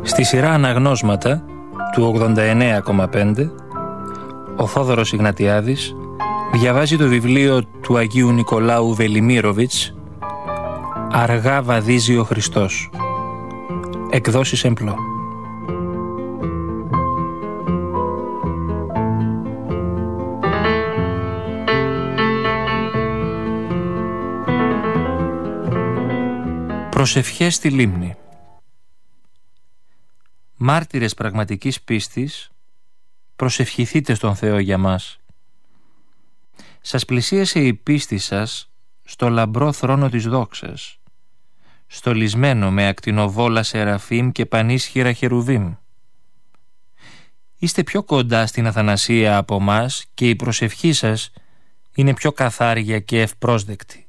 Στη σειρά αναγνώσματα του 89,5 ο Θόδωρος Ιγνατιάδης διαβάζει το βιβλίο του Αγίου Νικολάου Βελιμίροβιτς «Αργά βαδίζει ο Χριστός». Εκδόσεις Εμπλό. Προσευχές στη λίμνη. Μάρτυρες πραγματικής πίστης, προσευχηθείτε στον Θεό για μας. Σας πλησίασε η πίστη σας στο λαμπρό θρόνο της δόξας, στολισμένο με ακτινοβόλα σεραφείμ και πανίσχυρα χερουβίμ. Είστε πιο κοντά στην αθανασία από μας και η προσευχή σας είναι πιο καθάρια και ευπρόσδεκτη.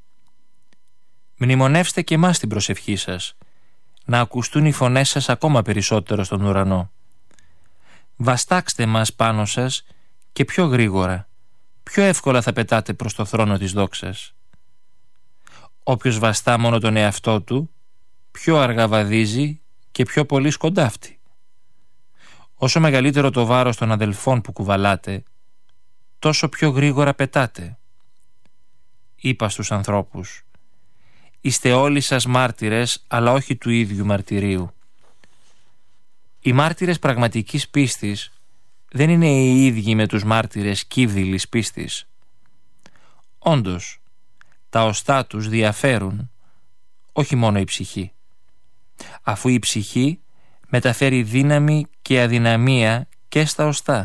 Μνημονεύστε και εμάς την προσευχή σας, να ακουστούν οι φωνές σας ακόμα περισσότερο στον ουρανό. Βαστάξτε μας πάνω σας και πιο γρήγορα, πιο εύκολα θα πετάτε προς το θρόνο της δόξας. Όποιος βαστά μόνο τον εαυτό του, πιο αργά βαδίζει και πιο πολύ σκοντάφτει. Όσο μεγαλύτερο το βάρος των αδελφών που κουβαλάτε, τόσο πιο γρήγορα πετάτε. Είπα στους ανθρώπους, είστε όλοι σας μάρτυρες, αλλά όχι του ίδιου μαρτυρίου. Οι μάρτυρες πραγματικής πίστης δεν είναι οι ίδιοι με τους μάρτυρες κύβδηλης πίστης. Όντως, τα οστά τους διαφέρουν, όχι μόνο η ψυχή. Αφού η ψυχή μεταφέρει δύναμη και αδυναμία και στα οστά.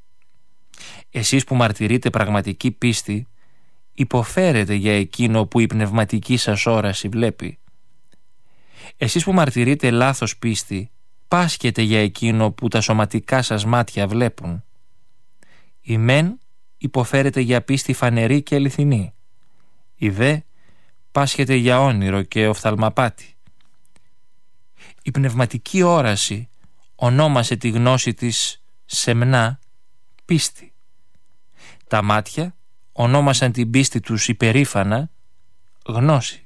Εσείς που μαρτυρείτε πραγματική πίστη, υποφέρετε για εκείνο που η πνευματική σας όραση βλέπει. Εσείς που μαρτυρείτε λάθος πίστη, πάσχετε για εκείνο που τα σωματικά σας μάτια βλέπουν. Η μεν υποφέρετε για πίστη φανερή και αληθινή. Η δε πάσχετε για όνειρο και οφθαλμαπάτη. Η πνευματική όραση ονόμασε τη γνώση της σεμνά πίστη. Τα μάτια ονόμασαν την πίστη τους υπερήφανα γνώση.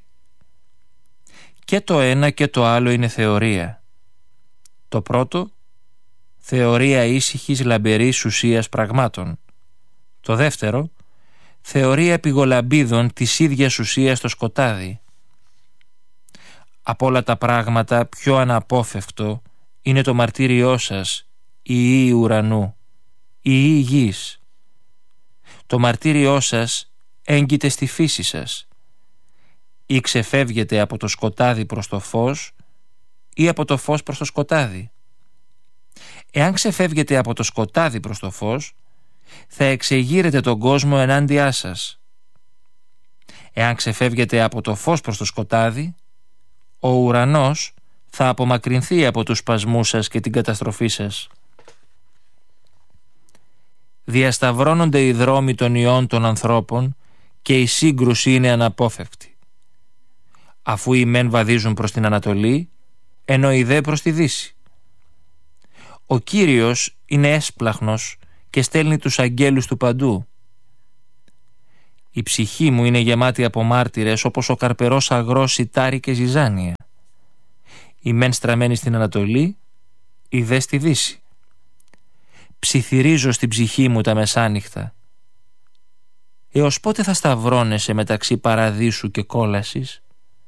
Και το ένα και το άλλο είναι θεωρία. Το πρώτο, θεωρία ήσυχης λαμπερής ουσίας πραγμάτων. Το δεύτερο, θεωρία πηγολαμπίδων της ίδιας ουσίας στο σκοτάδι. Από όλα τα πράγματα πιο αναπόφευκτο είναι το μαρτύριό σας, η ιή ουρανού, η ιή γης. Το μαρτύριό σας έγκυται στη φύση σας. Ή ξεφεύγετε από το σκοτάδι προς το φως ή από το φως προς το σκοτάδι. Εάν ξεφεύγετε από το σκοτάδι προς το φως, θα εξεγείρετε τον κόσμο ενάντια σας. Εάν ξεφεύγετε από το φως προς το σκοτάδι, ο ουρανός θα απομακρυνθεί από τους σπασμούς σας και την καταστροφή σας. Διασταυρώνονται οι δρόμοι των ιών των ανθρώπων και η σύγκρουση είναι αναπόφευκτη. Αφού οι μεν βαδίζουν προς την Ανατολή, ενώ οι δε προς τη Δύση. Ο Κύριος είναι έσπλαχνος και στέλνει τους αγγέλους του παντού. Η ψυχή μου είναι γεμάτη από μάρτυρες όπως ο καρπερός αγρός σιτάρι και ζυζάνια. Οι μεν στραμμένοι στην Ανατολή, οι δε στη Δύση. Ψιθυρίζω στην ψυχή μου τα μεσάνυχτα. Έως πότε θα σταυρώνεσαι μεταξύ παραδείσου και κόλασης?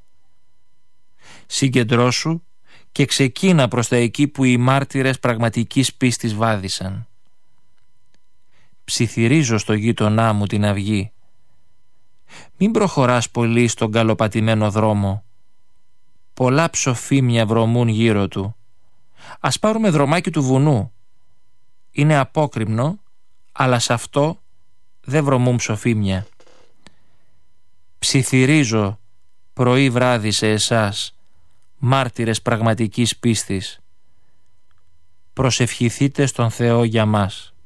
Συγκεντρώσου και ξεκίνα προς τα εκεί που οι μάρτυρες πραγματικής πίστης βάδισαν. Ψιθυρίζω στο γείτονά μου την αυγή. Μην προχωράς πολύ στον καλοπατημένο δρόμο. Πολλά ψοφίμια βρωμούν γύρω του. Ας πάρουμε δρομάκι του βουνού. Είναι απόκρημνο, αλλά σε αυτό δεν βρωμούν ψοφίμια. Ψιθυρίζω πρωί βράδυ σε εσάς, μάρτυρες πραγματικής πίστης. Προσευχηθείτε στον Θεό για μας.